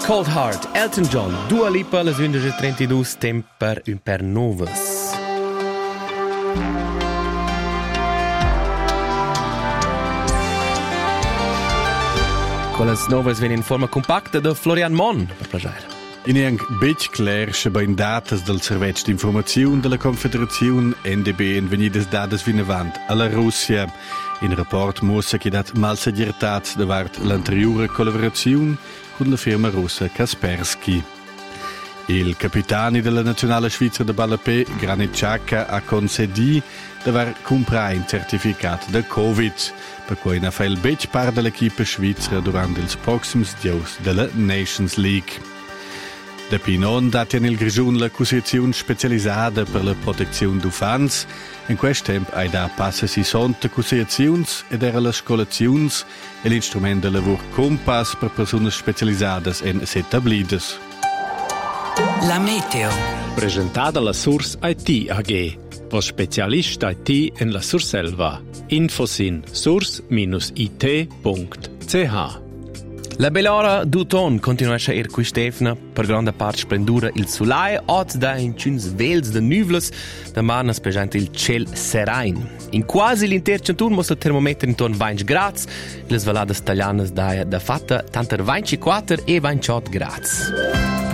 Cold Heart, Elton John, Dua Lipa, les 11:32, temper un per novas. Con las novas viene in forma compacta da Florian Mon, per plagiare. In ein bec clar sche datas del Servetg d'informaziun della Confederaziun NDB en venidas dadas vinavant alla Russia. In rapport mossa che dat malsegiertat davart l'anteriore collaboraziun con la firma russa Kaspersky. Il capitani della nazionale svizzera de Ballapé, Granit Xhaka, ha concedi davar comprar un certificat de Covid, per cui na fa il bec part dell'equipa svizzera durant ils proxims dies della Nations League. Da Pinon daten il Grigiun la Cussiaziun specialisada per la protezione d'ufans. In quest temp ai da passa 60 cussiaziuns ed era las scolaziuns e l'instrument de lavur Compass per personas specialisadas en s'etablidas. La meteo. Presentada la Source IT AG. Vos specialist IT en la Surselva. Infosin source-it.ch. La bella ora d'autunno continua a ir qui Stefna, per grande parte splendura il solae, od da in ciuns vels de nuvles, da marna speggiante il ciel serain. In quasi l'inter centur mos il termometer intorno 20 grads, le svaladas taglianas da fatta tanter 24 e 28 grads.